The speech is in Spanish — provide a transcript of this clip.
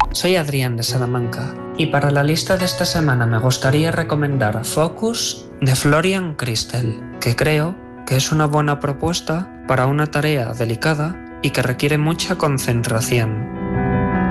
Soy Adrián de Salamanca y para la lista de esta semana me gustaría recomendar Focus de Florian Christel, que creo que es una buena propuesta para una tarea delicada y que requiere mucha concentración.